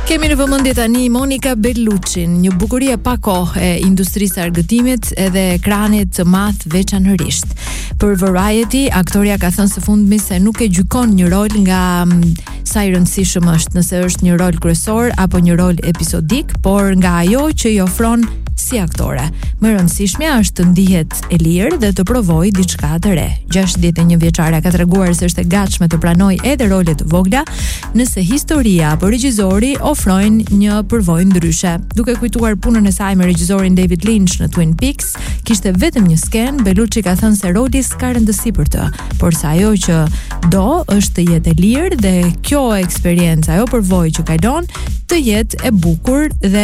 Kemi në vëmendje tani Monica Bellucci-n, një bukuri e pa kohë e industrisë së argëtimit edhe ekranit të madh veçanërisht. Për Variety, aktoria ka thënë së fundmi se nuk e gjykon një rol nga sa i rëndësishëm është, nëse është një rol kryesor apo një rol episodik, por nga ajo që i ofron si aktore. Më e rëndësishmja është të ndihet e lirë dhe të provojë diçka të re. 61 vjeçare ka treguar se është e gatshme të pranojë edhe role të vogla, nëse historia apo regjizori ofrojnë një përvojë ndryshe. Duke kujtuar punën e saj me regjizorin David Lynch në Twin Peaks, kishte vetëm një skenë, Bellucci ka thënë se roli s'ka rëndësi për të, por sa ajo që do është të jetë e lirë dhe kjo eksperiencë, ajo përvojë që kalon, të jetë e bukur dhe